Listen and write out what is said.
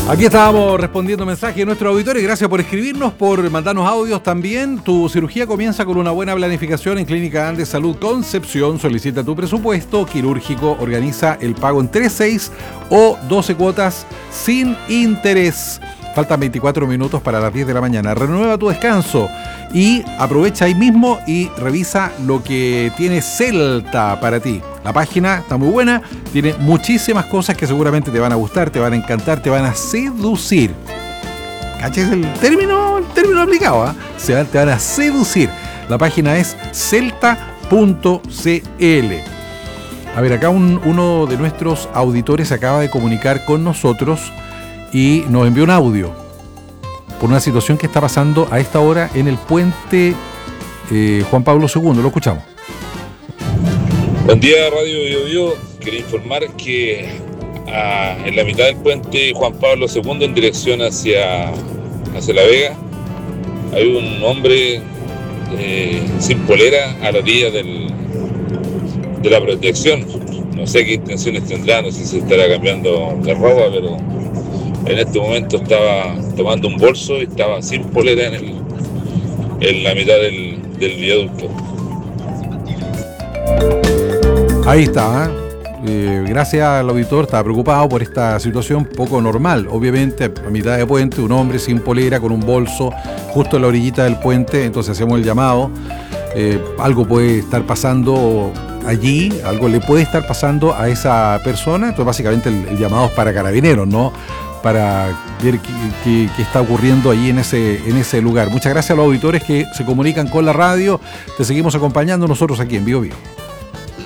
Aquí estábamos respondiendo mensajes de nuestros auditores. Gracias por escribirnos, por mandarnos audios también. Tu cirugía comienza con una buena planificación en Clínica Andes Salud Concepción. Solicita tu presupuesto quirúrgico. Organiza el pago en 3, 6 o 12 cuotas sin interés. Faltan 24 minutos para las 10 de la mañana. Renueva tu descanso y aprovecha ahí mismo y revisa lo que tiene Celta para ti. La página está muy buena, tiene muchísimas cosas que seguramente te van a gustar, te van a encantar, te van a seducir. ¿Cachai? El término aplicado, ¿eh? Te van a seducir. La página es celta.cl. A ver, acá uno de nuestros auditores se acaba de comunicar con nosotros y nos envió un audio por una situación que está pasando a esta hora en el puente Juan Pablo II. Lo escuchamos. Buen día, Radio Biobío. Quería informar que en la mitad del puente Juan Pablo II en dirección hacia La Vega hay un hombre sin polera a la orilla de la protección. No sé qué intenciones tendrá, no sé si estará cambiando de ropa, pero en este momento estaba tomando un bolso y estaba sin polera en la mitad del viaducto. Ahí está, gracias al auditor, estaba preocupado por esta situación poco normal. Obviamente, a mitad de puente, un hombre sin polera con un bolso justo en la orillita del puente, entonces hacemos el llamado. Algo puede estar pasando allí, algo le puede estar pasando a esa persona. Entonces, básicamente, el llamado es para carabineros, ¿no? Para ver qué está ocurriendo allí en ese lugar. Muchas gracias a los auditores que se comunican con la radio. Te seguimos acompañando nosotros aquí en Bio Bio.